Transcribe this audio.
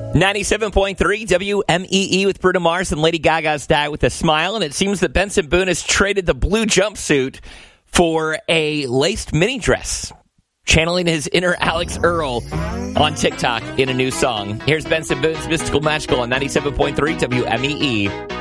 97.3 WMEE with Bruno Mars and Lady Gaga's Die with a Smile. And it seems that Benson Boone has traded the blue jumpsuit for a laced mini dress, channeling his inner Alex Earl on TikTok in a new song. Here's Benson Boone's Mystical Magical on 97.3 WMEE.